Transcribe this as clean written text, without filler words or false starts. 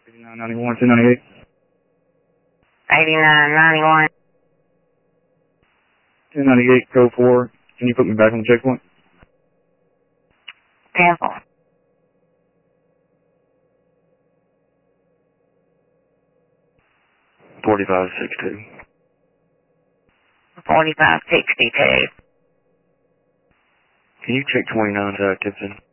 8991, 298. 8991. 298, code 4. Can you put me back on the checkpoint? Temple. 4562. 4562. Can you check 29's active then?